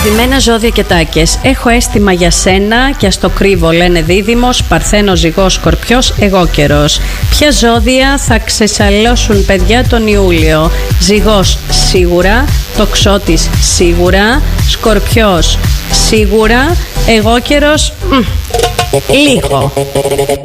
Αγαπημένα ζώδια και τάκες, έχω αίσθημα για σένα και ας το κρύβω, λένε Δίδυμος, Παρθένος, Ζυγός, Σκορπιός, εγώ καιρός. Ποια ζώδια θα ξεσαλώσουν παιδιά τον Ιούλιο? Ζυγός σίγουρα, Τοξότης σίγουρα, Σκορπιός σίγουρα, εγώ καιρός λίγο.